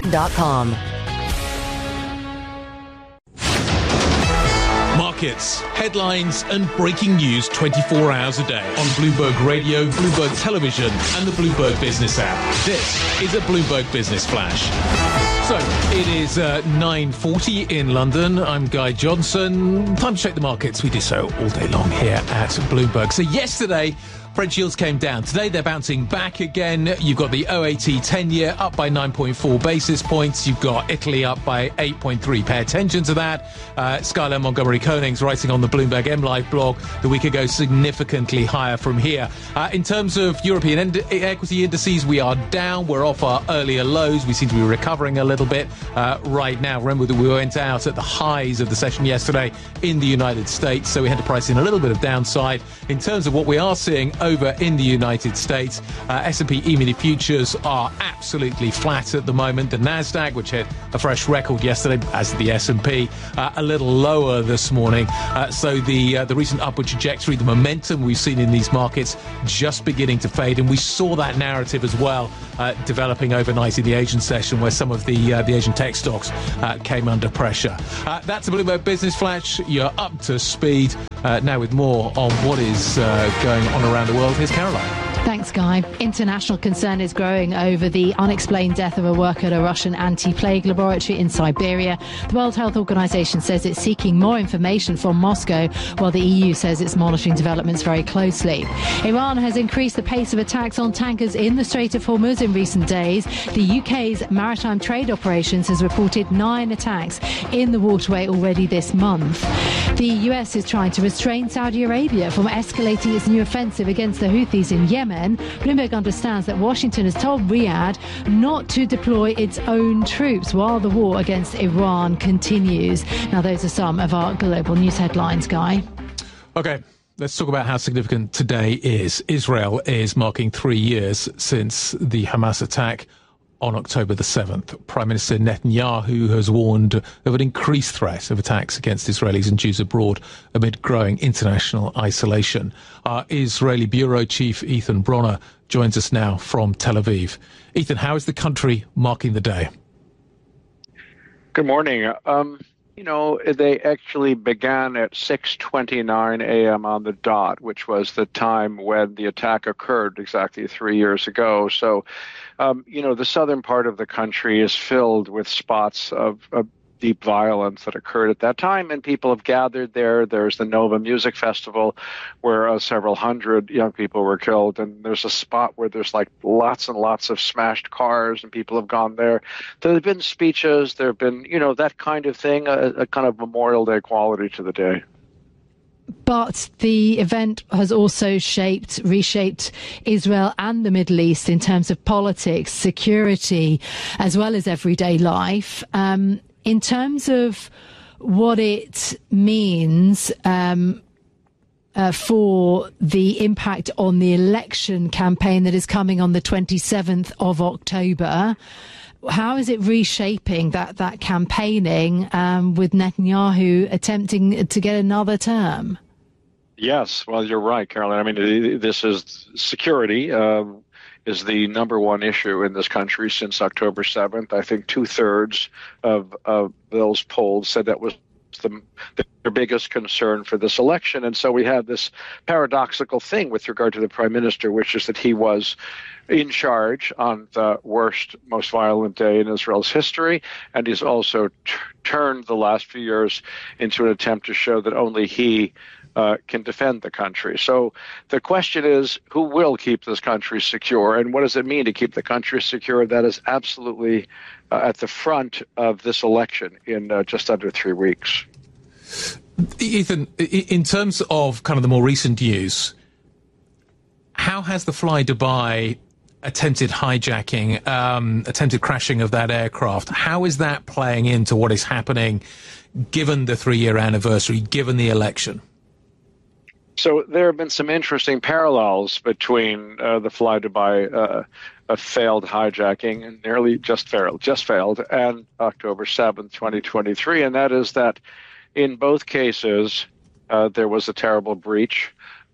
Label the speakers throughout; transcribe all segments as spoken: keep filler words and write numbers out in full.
Speaker 1: dot com.
Speaker 2: Markets, headlines and breaking news twenty-four hours a day on Bloomberg Radio, Bloomberg Television and the Bloomberg Business app. This is a Bloomberg Business Flash. So, it is uh, nine forty in London. I'm Guy Johnson. Time to check the markets. We do so all day long here at Bloomberg. So yesterday, French yields came down. Today, they're bouncing back again. You've got the O A T ten-year up by nine point four basis points. You've got Italy up by eight point three. Pay attention to that. Uh, Skylar Montgomery Konings writing on the Bloomberg M Live blog the week ago significantly higher from here. Uh, in terms of European ind- equity indices, we are down. We're off our earlier lows. We seem to be recovering a little bit uh, right now. Remember that we went out at the highs of the session yesterday in the United States, so we had to price in a little bit of downside. In terms of what we are seeing over in the United States, uh, S and P E-mini futures are absolutely flat at the moment. The Nasdaq, which hit a fresh record yesterday, as the S and P, uh, a little lower this morning. Uh, so the uh, the recent upward trajectory, the momentum we've seen in these markets just beginning to fade, and we saw that narrative as well uh, developing overnight in the Asian session, where some of the uh, the Asian tech stocks uh, came under pressure. Uh, that's a Bloomberg Business Flash. You're up to speed. Uh, now with more on what is uh, going on around the world, here's Caroline.
Speaker 3: Thanks, Guy. International concern is growing over the unexplained death of a worker at a Russian anti-plague laboratory in Siberia. The World Health Organization says it's seeking more information from Moscow, while the E U says it's monitoring developments very closely. Iran has increased the pace of attacks on tankers in the Strait of Hormuz in recent days. The U K's Maritime Trade Operations has reported nine attacks in the waterway already this month. The U S is trying to restrain Saudi Arabia from escalating its new offensive against the Houthis in Yemen. Bloomberg understands that Washington has told Riyadh not to deploy its own troops while the war against Iran continues. Now, those are some of our global news headlines, Guy.
Speaker 2: Okay. Let's talk about how significant today is. Israel is marking three years since the Hamas attack on October the seventh. Prime Minister Netanyahu has warned of an increased threat of attacks against Israelis and Jews abroad amid growing international isolation. Our Israeli bureau chief, Ethan Bronner, joins us now from Tel Aviv. Ethan, how is the country marking the day?
Speaker 4: Good morning. Um, you know, they actually began at six twenty-nine a.m. on the dot, which was the time when the attack occurred exactly three years ago. So, um, you know, the southern part of the country is filled with spots of, of deep violence that occurred at that time, and people have gathered there. There's the Nova Music Festival where uh, several hundred young people were killed, and there's a spot where there's like lots and lots of smashed cars, and people have gone there. There have been speeches, there have been, you know, that kind of thing, a, a kind of Memorial Day quality to the day.
Speaker 3: But the event has also shaped, reshaped Israel and the Middle East in terms of politics, security, as well as everyday life. Um, in terms of what it means um, uh, for the impact on the election campaign that is coming on the twenty-seventh of October, how is it reshaping that, that campaigning um, with Netanyahu attempting to get another term?
Speaker 4: Yes, well, you're right, Caroline. I mean, this is security uh, is the number one issue in this country since October seventh. I think two-thirds of, of those polls said that was the, their biggest concern for this election. And so we have this paradoxical thing with regard to the prime minister, which is that he was in charge on the worst, most violent day in Israel's history. And he's also t- turned the last few years into an attempt to show that only he Uh, can defend the country. So the question is, who will keep this country secure, and what does it mean to keep the country secure? That is absolutely uh, at the front of this election in uh, just under three weeks.
Speaker 2: Ethan, in terms of kind of the more recent news, how has the Fly Dubai attempted hijacking, um, attempted crashing of that aircraft, how is that playing into what is happening given the three-year anniversary, given the election?
Speaker 4: So there have been some interesting parallels between uh, the Fly Dubai uh, a failed hijacking and nearly just failed, just failed, and October seventh, twenty twenty-three, and that is that in both cases uh, there was a terrible breach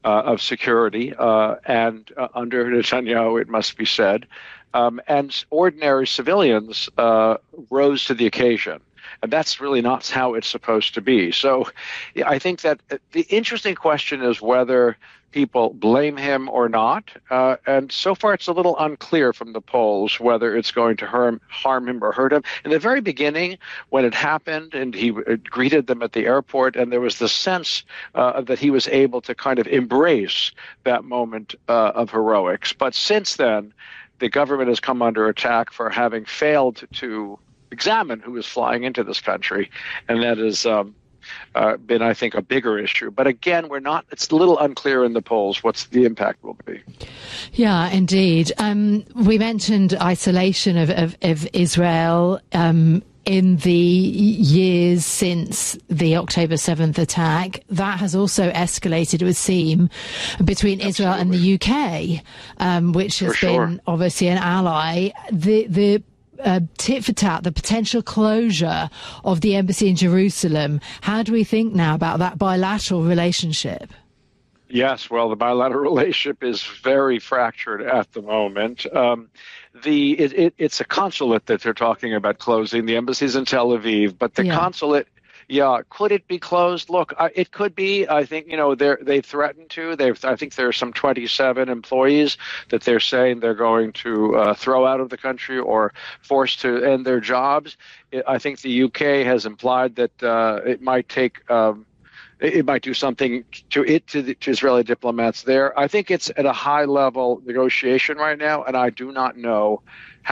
Speaker 4: uh, of security, uh, and uh, under Netanyahu, it must be said, um, and ordinary civilians uh, rose to the occasion. And that's really not how it's supposed to be. So I think that the interesting question is whether people blame him or not. Uh, and so far, it's a little unclear from the polls whether it's going to harm, harm him or hurt him. In the very beginning, when it happened and he uh, greeted them at the airport, and there was the sense uh, that he was able to kind of embrace that moment uh, of heroics. But since then, the government has come under attack for having failed to examine who is flying into this country, and that has um, uh, been, I think, a bigger issue. But again, we're not. It's a little unclear in the polls what the impact will be.
Speaker 3: Yeah, indeed. Um, we mentioned isolation of, of, of Israel um, in the years since the October seventh attack. That has also escalated, it would seem, between Absolutely. Israel and the U K, um, which has
Speaker 4: For
Speaker 3: been
Speaker 4: sure.
Speaker 3: obviously an ally. The the Uh, tit for tat, the potential closure of the embassy in Jerusalem. How do we think now about that bilateral relationship?
Speaker 4: Yes, well, the bilateral relationship is very fractured at the moment. Um, the it, it, it's a consulate that they're talking about closing. The embassy's in Tel Aviv, but the
Speaker 3: Yeah.
Speaker 4: consulate, yeah, could it be closed? Look, uh, it could be. I think, you know, they they threatened to. They've, I think there are some twenty-seven employees that they're saying they're going to uh, throw out of the country or force to end their jobs. It, I think the U K has implied that uh, it might take. Um, It might do something to it to, the, to Israeli diplomats there. I think it's at a high level negotiation right now, and I do not know